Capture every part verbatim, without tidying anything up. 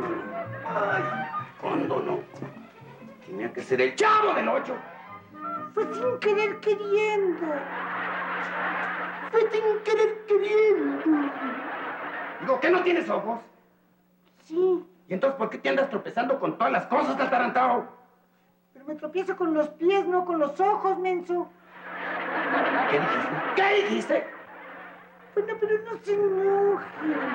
Ay, ¿cuándo no? Tenía que ser el Chavo del Ocho. Fue sin querer queriendo. Fue sin querer queriendo. Digo, ¿qué no tienes ojos? Sí. ¿Y entonces por qué te andas tropezando con todas las cosas, atarantado? Pero me tropiezo con los pies, no con los ojos, menso. ¿Qué dijiste? ¿Qué dijiste? Bueno, pero no se enoje.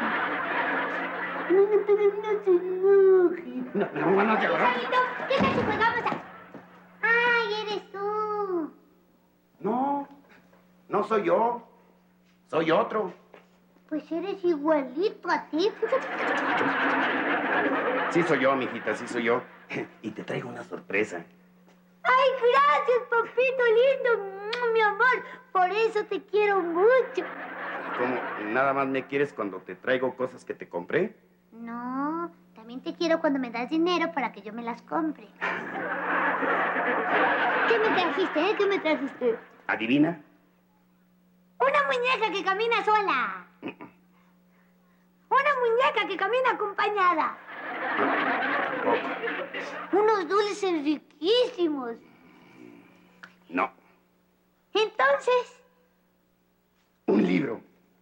No, no, pero no se enoje. No, no, no, no. Chavito, ¿qué tal si jugamos a...? ¡Ay, eres tú! No, no soy yo. Soy otro. Pues eres igualito a ti. Sí soy yo, mijita, sí soy yo. Y te traigo una sorpresa. ¡Ay, gracias, papito lindo! Mi amor, por eso te quiero mucho. ¿Cómo? ¿Nada más me quieres cuando te traigo cosas que te compré? No, también te quiero cuando me das dinero para que yo me las compre. ¿Qué me trajiste, eh? ¿Qué me trajiste? ¿Adivina? Una muñeca que camina sola. Una muñeca que camina acompañada. Unos dulces riquísimos. No. Entonces... Un libro.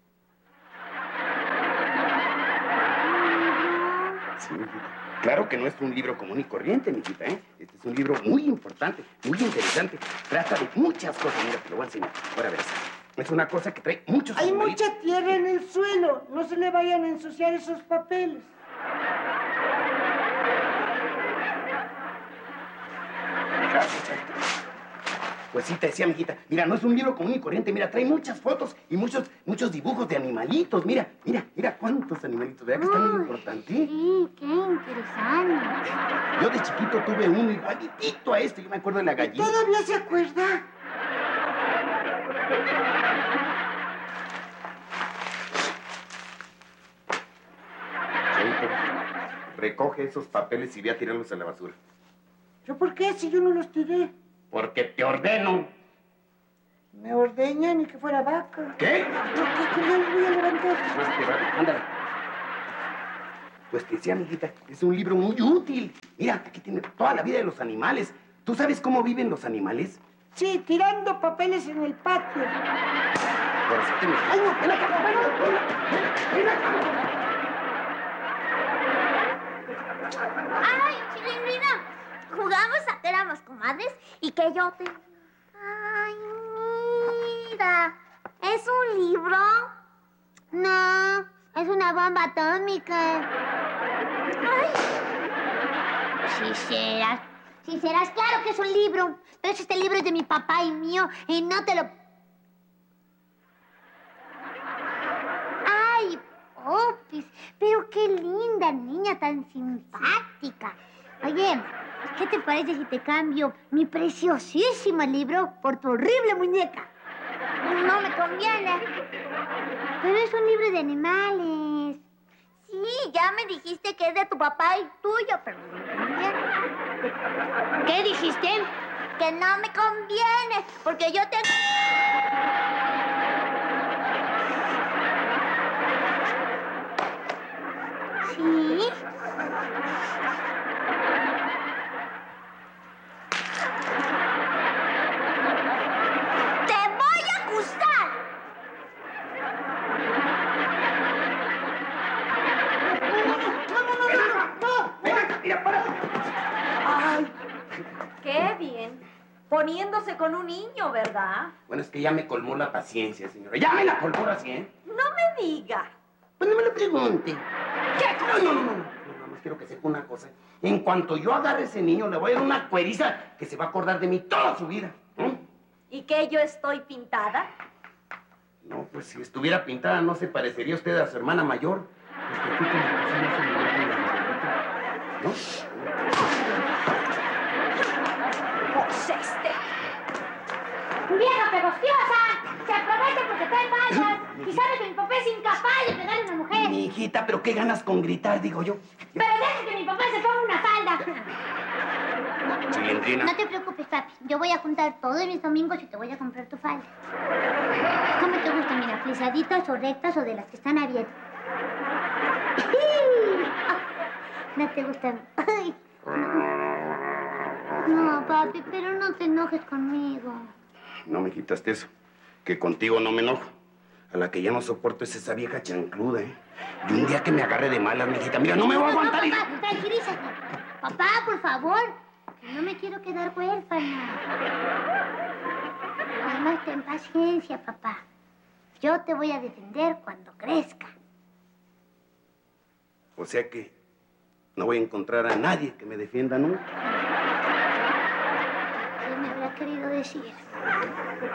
Sí, mijita. Claro que no es un libro común y corriente, mijita, ¿eh? Este es un libro muy importante, muy interesante. Trata de muchas cosas. Mira, te lo voy a enseñar. Ahora verás. Es una cosa que trae muchos Hay animalitos. mucha tierra en el suelo. No se le vayan a ensuciar esos papeles. Pues sí, te decía, mijita. Mira, no es un libro común y corriente. Mira, trae muchas fotos y muchos, muchos dibujos de animalitos. Mira, mira, mira cuántos animalitos. ¿Verdad que está muy importante? Sí, qué interesante. Yo de chiquito tuve uno igualitito a este. Yo me acuerdo de la gallina. ¿Todavía se acuerda? Chavito, recoge esos papeles y ve a tirarlos a la basura. ¿Pero por qué si yo no los tiré? Porque te ordeno. Me ordeñan y que fuera vaca. ¿Qué? No, que, que ya los voy a levantar. Pues te va, ándale. Pues te decía, amiguita, es un libro muy útil. Mira, aquí tiene toda la vida de los animales. ¿Tú sabes cómo viven los animales? Sí, tirando papeles en el patio. Por eso te me... ¡Ay, no! ¡Ven acá! ¡Ven acá! ¡Ven acá! ¡Ay, Chilindrina! Jugamos a que éramos comadres y que yo te... ¡Ay, mira! ¿Es un libro? No, es una bomba atómica. ¡Ay! Si serás, si serás, claro que es un libro. Pero este libro es de mi papá y mío y no te lo... ¡Ay, Popis! Pero qué linda niña, tan simpática. Oye, ¿qué te parece si te cambio mi preciosísimo libro por tu horrible muñeca? No me conviene. Pero es un libro de animales. Sí, ya me dijiste que es de tu papá y tuyo, pero no me conviene. ¿Qué dijiste? Que no me conviene, porque yo tengo... ¿Sí? ¡Te voy a acusar! Mira, para. Ay, ¡Qué bien! Poniéndose con un niño, ¿verdad? Bueno, es que ya me colmó la paciencia, señora. Ya me la colmó así, ¿eh? No me diga. Pues no me lo pregunte. ¿Qué? No, no, no, no. No, nada más quiero que sepa una cosa. En cuanto yo agarre a ese niño, le voy a dar una cueriza que se va a acordar de mí toda su vida. ¿Eh? ¿Y que yo estoy pintada? No, pues si estuviera pintada, no se parecería usted a su hermana mayor. Porque aquí como que sí no se me ve con la abuelita, ¿no? Pues este. ¡Vieja pegostiosa! ¡Se aprovecha porque trae faldas! Y sabe que mi papá es incapaz de pegarle a una mujer. Mi hijita, pero qué ganas con gritar, digo yo. Pero deja que mi papá se ponga una falda. Chilindrina. No te preocupes, papi. Yo voy a juntar todos mis domingos y te voy a comprar tu falda. ¿Cómo te gustan? Mira, frisaditas o rectas o de las que están abiertas. No te gusta. Ay. No, papi, pero no te enojes conmigo. No me quitaste eso. Que contigo no me enojo. A la que ya no soporto es esa vieja chancluda, ¿eh? Y un día que me agarre de malas, mijita, mira, no me voy a aguantar. No, papá, tranquilízate. Papá, por favor, que no me quiero quedar huérfana. Además, ten paciencia, papá. Yo te voy a defender cuando crezca. O sea que no voy a encontrar a nadie que me defienda nunca. ¿Qué me habrá querido decir?